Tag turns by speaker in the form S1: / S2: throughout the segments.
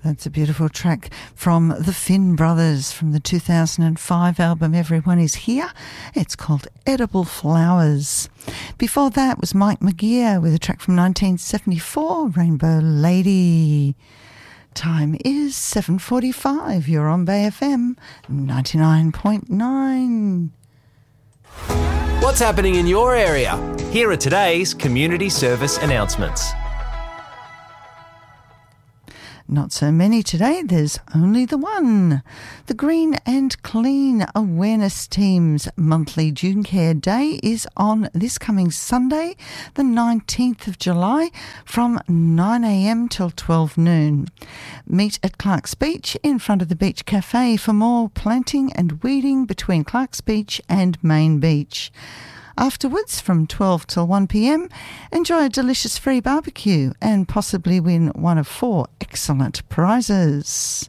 S1: That's a beautiful track from the Finn Brothers from the 2005 album Everyone Is Here. It's called Edible Flowers. Before that was Mike McGear with a track from 1974, Rainbow Lady. Time is 7:45. You're on Bay FM 99.9.
S2: What's happening in your area? Here are today's community service announcements.
S1: Not so many today, there's only the one. The Green and Clean Awareness Team's monthly June Care Day is on this coming Sunday, the 19th of July, from 9am till 12 noon. Meet at Clark's Beach in front of the Beach Cafe for more planting and weeding between Clark's Beach and Main Beach. Afterwards, from 12 till 1pm, enjoy a delicious free barbecue and possibly win one of 4 excellent prizes.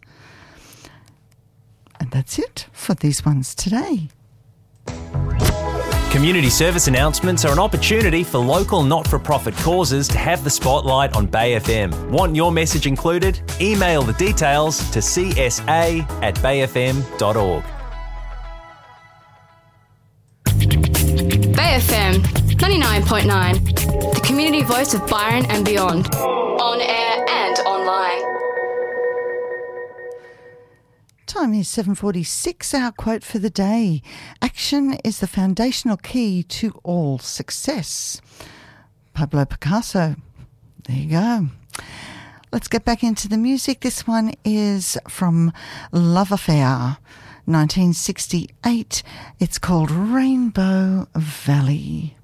S1: And that's it for these ones today.
S2: Community service announcements are an opportunity for local not-for-profit causes to have the spotlight on Bay FM. Want your message included? Email the details to csa@bayfm.org.
S3: Bay FM 99.9, the community voice of Byron and beyond, on air and online.
S1: Time is 7:46. Our quote for the day: action is the foundational key to all success. Pablo Picasso. There you go. Let's get back into the music. This one is from Love Affair, 1968. It's called Rainbow Valley.